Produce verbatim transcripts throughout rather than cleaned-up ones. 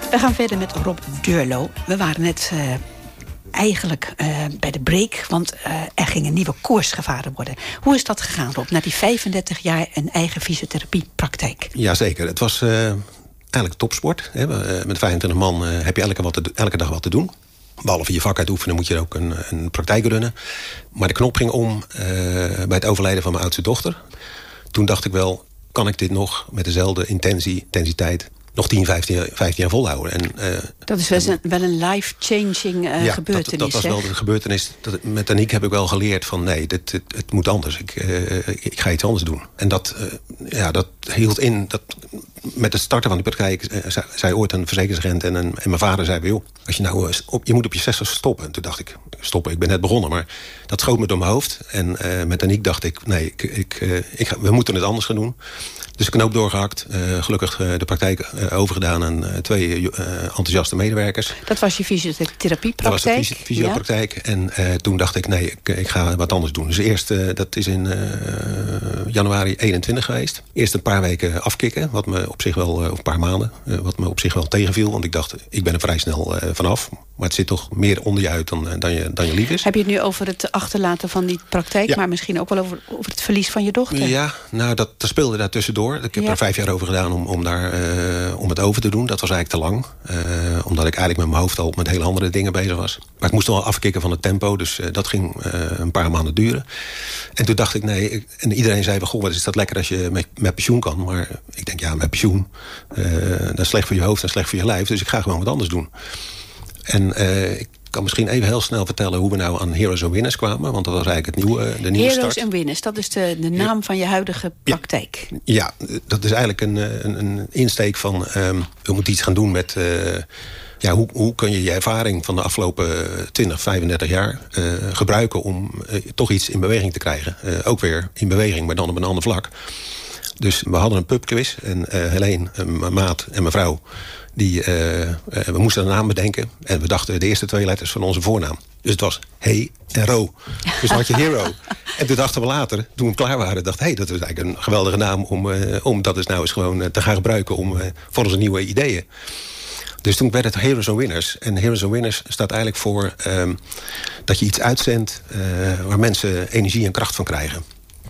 We gaan verder met Rob Deurlo. We waren net uh, eigenlijk uh, bij de break, want uh, er ging een nieuwe koers gevaren worden. Hoe is dat gegaan, Rob, na die vijfendertig jaar een eigen fysiotherapiepraktijk? Jazeker, het was uh, eigenlijk topsport. Hè. Uh, met vijfentwintig man uh, heb je elke, wat te, elke dag wat te doen. Behalve je vak uitoefenen moet je ook een, een praktijk runnen. Maar de knop ging om uh, bij het overlijden van mijn oudste dochter. Toen dacht ik wel, kan ik dit nog met dezelfde intensie, intensiteit nog tien, vijftien, vijftien jaar volhouden. En, uh, dat is wel een, wel een life-changing uh, ja, gebeurtenis. Dat, dat was hè? wel de gebeurtenis. Dat, met Aniek heb ik wel geleerd van nee, dit, dit, het moet anders. Ik, uh, ik ga iets anders doen. En dat, uh, ja, dat hield in. Dat, met het starten van die praktijk uh, zei, zei ooit een verzekeringsagent en, een, en mijn vader zei joh, als je nou uh, op, je moet op je zestigste stoppen. En toen dacht ik, stoppen, ik ben net begonnen. Maar dat schoot me door mijn hoofd. En uh, met Aniek dacht ik, nee, ik, ik, uh, ik ga, we moeten het anders gaan doen. Dus de knoop doorgehakt. Uh, gelukkig uh, de praktijk uh, overgedaan aan uh, twee uh, enthousiaste medewerkers. Dat was je fysiotherapiepraktijk? Dat was de fysio- fysiopraktijk. Ja. En uh, toen dacht ik, nee, ik, ik ga wat anders doen. Dus eerst, uh, dat is in uh, januari eenentwintig geweest. Eerst een paar weken afkicken, wat me op zich wel, uh, of een paar maanden, uh, wat me op zich wel tegenviel. Want ik dacht, ik ben er vrij snel uh, vanaf. Maar het zit toch meer onder je uit dan, dan, je, dan je lief is. Heb je het nu over het achterlaten van die praktijk, ja. maar misschien ook wel over, over het verlies van je dochter? Ja, nou, dat, dat speelde daar tussendoor. Ik heb ja. er vijf jaar over gedaan om, om, daar, uh, om het over te doen. Dat was eigenlijk te lang. Uh, omdat ik eigenlijk met mijn hoofd al met hele andere dingen bezig was. Maar ik moest wel afkicken van het tempo. Dus uh, dat ging uh, een paar maanden duren. En toen dacht ik, nee. Ik, en iedereen zei, goh, wat is dat lekker als je met, met pensioen kan. Maar ik denk, ja, met pensioen. Uh, dat is slecht voor je hoofd en slecht voor je lijf. Dus ik ga gewoon wat anders doen. En uh, ik kan misschien even heel snel vertellen hoe we nou aan Heroes and Winners kwamen. Want dat was eigenlijk het nieuwe, de nieuwe Heroes start. and Winners, dat is de, de naam van je huidige praktijk. Ja, ja, dat is eigenlijk een, een, een insteek van um, we moeten iets gaan doen met Uh, ja, hoe, hoe kun je je ervaring van de afgelopen twintig, vijfendertig jaar uh, gebruiken om uh, toch iets in beweging te krijgen. Uh, ook weer in beweging, maar dan op een ander vlak. Dus we hadden een pubquiz en uh, Helene, uh, mijn maat en mijn vrouw, die, uh, uh, we moesten een naam bedenken. En we dachten de eerste twee letters van onze voornaam. Dus het was Hey en Ro. Dus dan had je Hero. En toen dachten we later, toen we klaar waren, dacht hey, dat is eigenlijk een geweldige naam om, uh, om dat dus nou eens gewoon uh, te gaan gebruiken om, uh, voor onze nieuwe ideeën. Dus toen werd het Heroes and Winners. En Heroes and Winners staat eigenlijk voor um, dat je iets uitzendt uh, waar mensen energie en kracht van krijgen.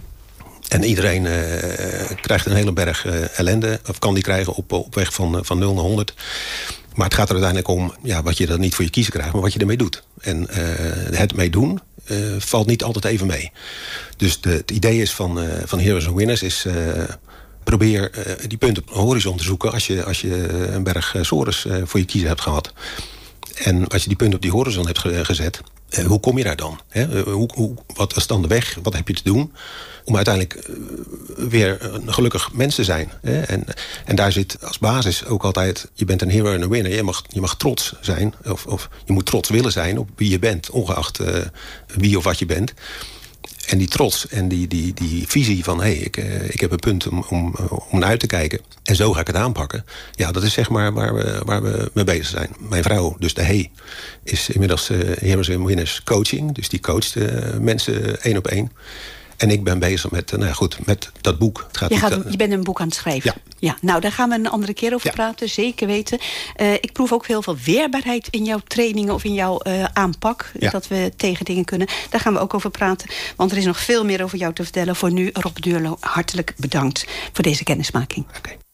En iedereen uh, krijgt een hele berg uh, ellende, of kan die krijgen op, op weg van, van nul naar honderd. Maar het gaat er uiteindelijk om ja, wat je dan niet voor je kiezen krijgt, maar wat je ermee doet. En uh, het meedoen uh, valt niet altijd even mee. Dus de, het idee is van, uh, van Heroes and Winners is Uh, probeer uh, die punten op de horizon te zoeken als je, als je een berg uh, sores uh, voor je kiezen hebt gehad. En als je die punten op die horizon hebt ge- gezet, uh, hoe kom je daar dan? Hè? Uh, hoe, hoe, wat is dan de weg? Wat heb je te doen om uiteindelijk uh, weer een gelukkig mens te zijn? Hè? En, en daar zit als basis ook altijd, je bent een hero en een winner. Je mag, je mag trots zijn, of, of je moet trots willen zijn op wie je bent, ongeacht uh, wie of wat je bent. En die trots en die, die, die visie van hé, hey, ik, uh, ik heb een punt om, om, om naar uit te kijken. En zo ga ik het aanpakken. Ja, dat is zeg maar waar we, waar we mee bezig zijn. Mijn vrouw, dus de Hey, is inmiddels uh, Heroes and Winners coaching. Dus die coacht uh, mensen één op één. En ik ben bezig met, uh, nou goed, met dat boek. Het gaat je, gaat, niet, uh, je bent een boek aan het schrijven. Ja. Ja, nou, daar gaan we een andere keer over ja. praten, zeker weten. Uh, ik proef ook heel veel weerbaarheid in jouw trainingen of in jouw uh, aanpak. Ja. Dat we tegen dingen kunnen. Daar gaan we ook over praten. Want er is nog veel meer over jou te vertellen. Voor nu, Rob Deurlo, hartelijk bedankt voor deze kennismaking. Okay.